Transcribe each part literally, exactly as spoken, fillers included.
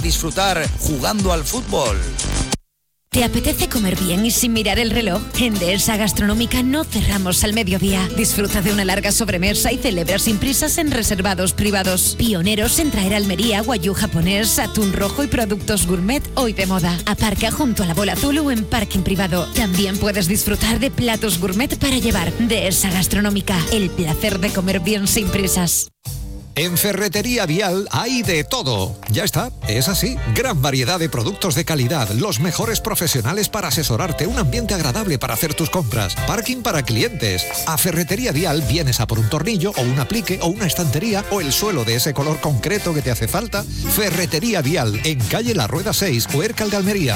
disfrutar jugando al fútbol. ¿Te apetece comer bien y sin mirar el reloj? En Dehesa Gastronómica no cerramos al mediodía. Disfruta de una larga sobremesa y celebra sin prisas en reservados privados. Pioneros en traer a Almería guayú japonés, atún rojo y productos gourmet hoy de moda. Aparca junto a la Bola Azul o en parking privado. También puedes disfrutar de platos gourmet para llevar. Dehesa Gastronómica, el placer de comer bien sin prisas. En Ferretería Vial hay de todo. Ya está, es así. Gran variedad de productos de calidad, los mejores profesionales para asesorarte, un ambiente agradable para hacer tus compras, parking para clientes. A Ferretería Vial vienes a por un tornillo o un aplique o una estantería o el suelo de ese color concreto que te hace falta. Ferretería Vial, en calle La Rueda seis, Huércal de Almería.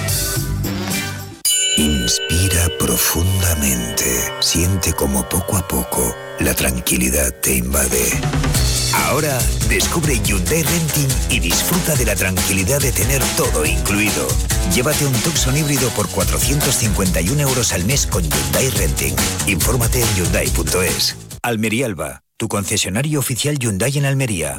Inspira profundamente. Siente como poco a poco la tranquilidad te invade. Ahora descubre Hyundai Renting y disfruta de la tranquilidad de tener todo incluido. Llévate un Tucson híbrido por cuatrocientos cincuenta y uno euros al mes con Hyundai Renting. Infórmate en hyundai punto es. Almería Alba, tu concesionario oficial Hyundai en Almería.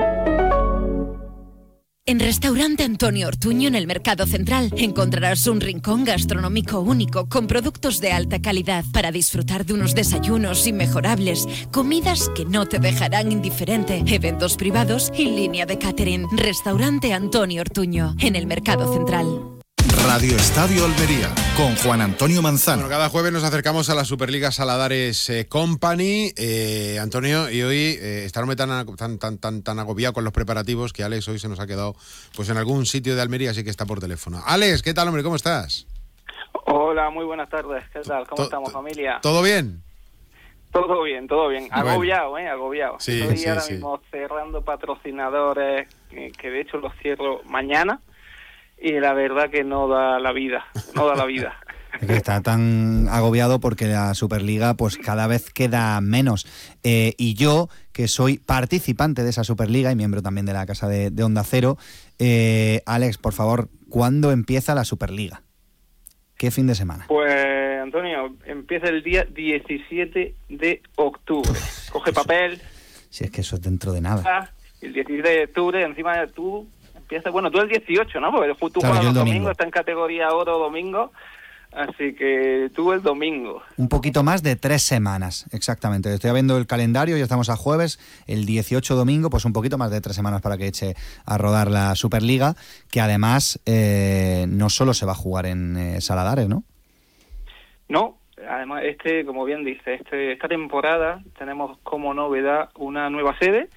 En Restaurante Antonio Ortuño, en el Mercado Central, encontrarás un rincón gastronómico único con productos de alta calidad para disfrutar de unos desayunos inmejorables, comidas que no te dejarán indiferente, eventos privados y línea de catering. Restaurante Antonio Ortuño, en el Mercado Central. Radio Estadio Almería, con Juan Antonio Manzano. Bueno, cada jueves nos acercamos a la Superliga Saladares eh, Company, eh, Antonio, y hoy eh, estarme tan, tan, tan, tan, tan agobiado con los preparativos que Alex hoy se nos ha quedado pues en algún sitio de Almería, así que está por teléfono. Alex, ¿qué tal, hombre? ¿Cómo estás? Hola, muy buenas tardes. ¿Qué tal? ¿Cómo estamos, familia? ¿Todo bien? Todo bien, todo bien. Agobiado, bueno. ¿eh? Agobiado. Sí, Estoy sí, ahora sí. mismo cerrando patrocinadores, que, que de hecho los cierro mañana. Y la verdad que no da la vida, no da la vida. Es que está tan agobiado porque la Superliga pues cada vez queda menos. Eh, y yo, que soy participante de esa Superliga y miembro también de la Casa de, de Onda Cero, eh, Alex, por favor, ¿cuándo empieza la Superliga? ¿Qué fin de semana? Pues, Antonio, empieza el día diecisiete de octubre. Coge papel. Si es que eso es dentro de nada. El diecisiete de octubre, encima de tú... Empieza, bueno, tú el dieciocho, ¿no? Porque tú claro, juegas el domingo. domingo, está en categoría oro domingo, así que tú el domingo. Un poquito más de tres semanas, exactamente. Estoy viendo el calendario, ya estamos a jueves, el dieciocho domingo, pues un poquito más de tres semanas para que eche a rodar la Superliga, que además eh, no solo se va a jugar en eh, Saladares, ¿no? No, además, este, como bien dice, este, esta temporada tenemos como novedad una nueva sede.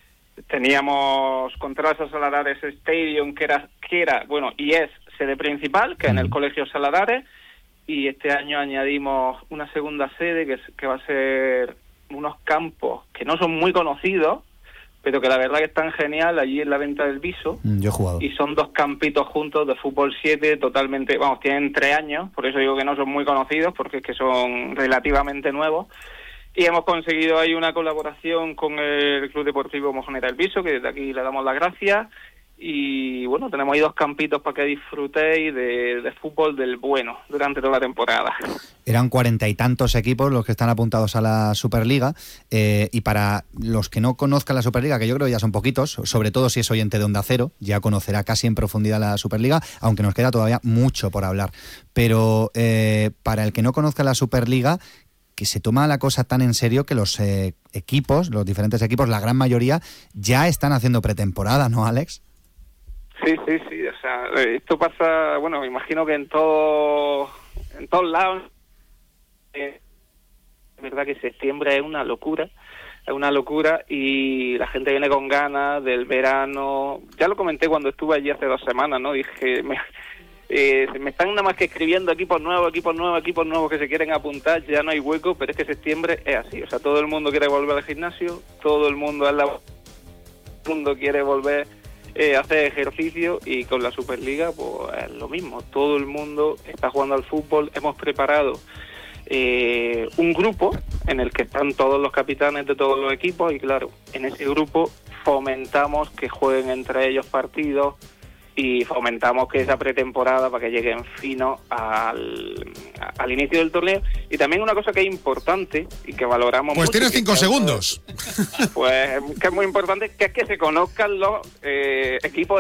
Teníamos Contralsa Saladares Stadium, que era, que era, bueno, y es sede principal, que es en el Colegio Saladares, y este año añadimos una segunda sede, que, es, que va a ser unos campos que no son muy conocidos, pero que la verdad que están genial, allí en la Venta del Viso. Mm, yo he jugado. Y son dos campitos juntos de fútbol siete, totalmente, vamos, tienen tres años, por eso digo que no son muy conocidos, porque es que son relativamente nuevos. Y hemos conseguido ahí una colaboración con el Club Deportivo Mojonera del Viso, que desde aquí le damos las gracias. Y bueno, tenemos ahí dos campitos para que disfrutéis de, de fútbol del bueno durante toda la temporada. Eran cuarenta y tantos equipos los que están apuntados a la Superliga, eh, y para los que no conozcan la Superliga, que yo creo que ya son poquitos, sobre todo si es oyente de Onda Cero, ya conocerá casi en profundidad la Superliga, aunque nos queda todavía mucho por hablar. Pero eh, para el que no conozca la Superliga, que se toma la cosa tan en serio que los eh, equipos, los diferentes equipos, la gran mayoría, ya están haciendo pretemporada, ¿no, Alex? Sí, sí, sí. O sea, esto pasa, bueno, me imagino que en todo, en todos lados. Eh, es verdad que septiembre es una locura, es una locura y la gente viene con ganas del verano. Ya lo comenté cuando estuve allí hace dos semanas, ¿no? Dije, me, Eh, me están nada más que escribiendo equipos nuevos, equipos nuevos, equipos nuevos que se quieren apuntar, ya no hay hueco, pero es que septiembre es así, o sea, todo el mundo quiere volver al gimnasio, todo el mundo, la... todo el mundo quiere volver eh, a hacer ejercicio y con la Superliga pues es lo mismo, todo el mundo está jugando al fútbol, hemos preparado eh, un grupo en el que están todos los capitanes de todos los equipos y claro, en ese grupo fomentamos que jueguen entre ellos partidos y fomentamos que esa pretemporada para que lleguen fino al, al inicio del torneo. Y también una cosa que es importante y que valoramos pues mucho... Pues tienes cinco que segundos. Pues que es muy importante, que es que se conozcan los eh, equipos